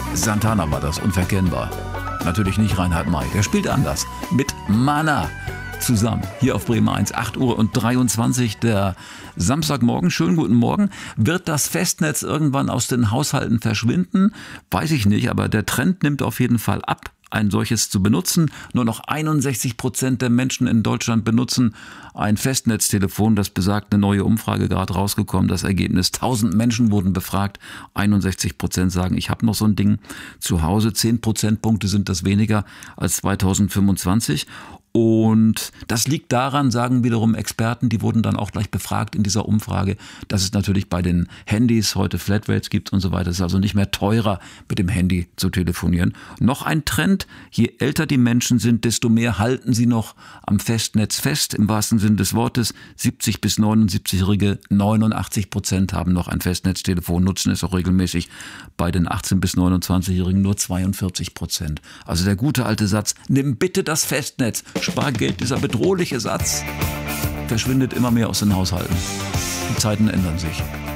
Santana war das, unverkennbar. Natürlich nicht Reinhard May, der spielt anders. Mit Mana zusammen. Hier auf Bremen 1, 8:23 Uhr, der Samstagmorgen. Schönen guten Morgen. Wird das Festnetz irgendwann aus den Haushalten verschwinden? Weiß ich nicht, aber der Trend nimmt auf jeden Fall ab, ein solches zu benutzen. Nur noch 61% der Menschen in Deutschland benutzen ein Festnetztelefon. Das besagt eine neue Umfrage, gerade rausgekommen. Das Ergebnis: 1000 Menschen wurden befragt. 61% sagen, ich habe noch so ein Ding zu Hause. 10 Prozentpunkte sind das weniger als 2025. Und das liegt daran, sagen wiederum Experten, die wurden dann auch gleich befragt in dieser Umfrage, dass es natürlich bei den Handys heute Flatrates gibt und so weiter. Es ist also nicht mehr teurer, mit dem Handy zu telefonieren. Noch ein Trend: Je älter die Menschen sind, desto mehr halten sie noch am Festnetz fest, im wahrsten Sinne des Wortes. 70- bis 79-Jährige, 89% haben noch ein Festnetztelefon, nutzen es auch regelmäßig. Bei den 18- bis 29-Jährigen nur 42%. Also der gute alte Satz: Nimm bitte das Festnetz. Spargeld, dieser bedrohliche Satz, verschwindet immer mehr aus den Haushalten. Die Zeiten ändern sich.